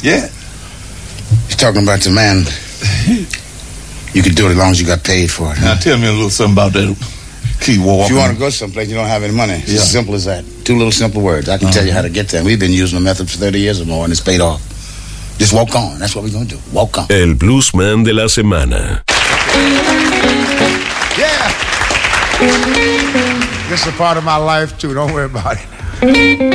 Yeah. He's talking about the man. You could do it as long as you got paid for it. Now tell me a little something about that key walk. If you want to go someplace, you don't have any money. It's as simple as that. 2 little simple words. I can tell you how to get there. We've been using the method for 30 years or more, and it's paid off. Just walk on. That's what we're going to do. Walk on. El Bluesman de la semana. Yeah. This is a part of my life, too. Don't worry about it.